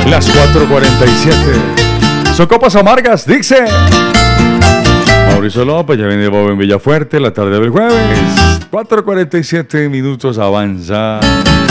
Las 4:47. Son copas amargas, dice Mauricio López. Ya viene Bob en Villafuerte, la tarde del jueves. 4:47 minutos avanza.